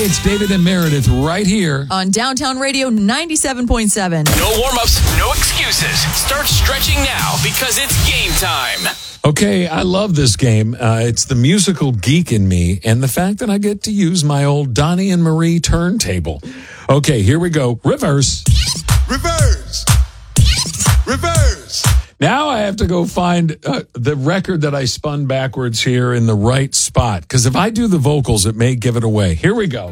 it's David and Meredith right here on Downtown Radio 97.7. No warm-ups, no excuses. Start stretching now because it's game time. Okay, I love this game. It's the musical geek in me and the fact that I get to use my old Donnie and Marie turntable. Okay, here we go. Reverse. Reverse. Reverse. Now I have to go find the record that I spun backwards here in the right spot. Because if I do the vocals, it may give it away. Here we go.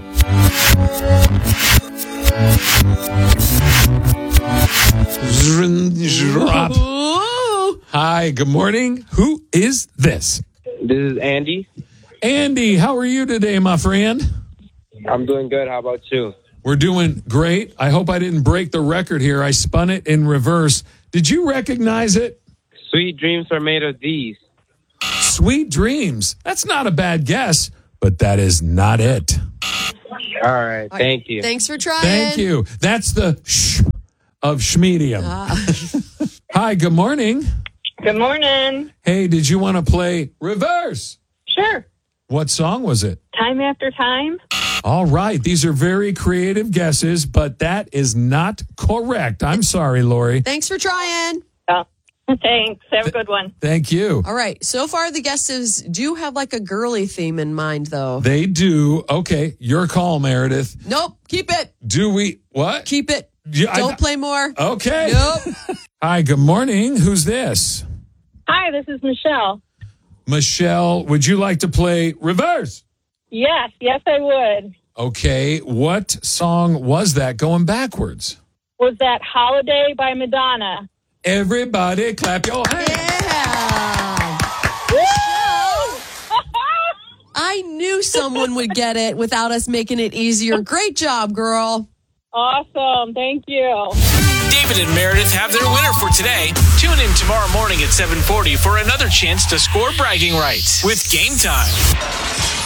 Hi, good morning. Who is this? This is Andy. Andy, how are you today, my friend? I'm doing good. How about you? We're doing great. I hope I didn't break the record here. I spun it in reverse. Did you recognize it? Sweet dreams are made of these. Sweet dreams. That's not a bad guess, but that is not it. All right. Thank you. Thanks for trying. Thank you. That's the sh of schmedium. Hi, good morning. Good morning. Hey, did you want to play reverse? Sure. What song was it? Time after time. All right. These are very creative guesses, but that is not correct. I'm sorry, Lori. Thanks for trying. Oh, thanks. Have a good one. Thank you. All right. So far, the guesses do have like a girly theme in mind, though. They do. Okay. Your call, Meredith. Nope. Keep it. Do we? What? Keep it. Yeah, Don't play more. Okay. Nope. Hi, good morning. Who's this? Hi, this is Michelle. Michelle, would you like to play reverse? Yes, I would. Okay. What song was that going backwards? Was that Holiday by Madonna? Everybody clap your hands. Yeah. Woo! I knew someone would get it without us making it easier. Great job, girl. Awesome. Thank you. David and Meredith have their winner for today. Tune in tomorrow morning at 7:40 for another chance to score bragging rights with Game Time.